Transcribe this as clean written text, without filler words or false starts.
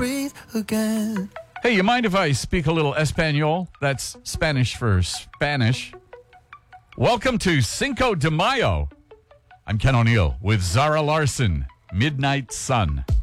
breathe again. Hey, you mind if I speak a little Espanol? That's Spanish for Spanish. Welcome to Cinco de Mayo. I'm Ken O'Neill with Zara Larson, Midnight Sun.